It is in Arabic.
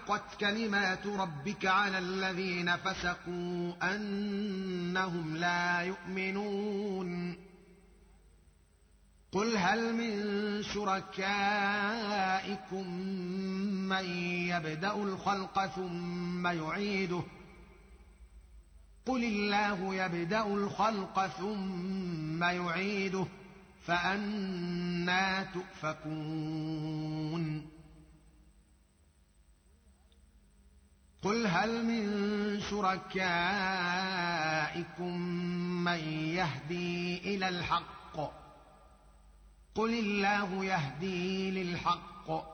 حقت كلمات ربك على الذين فسقوا أنهم لا يؤمنون قل هل من شركائكم من يبدأ الخلق ثم يعيده قل الله يبدأ الخلق ثم يعيده فأنى تؤفكون قل هل من شركائكم من يهدي إلى الحق قل الله يهدي للحق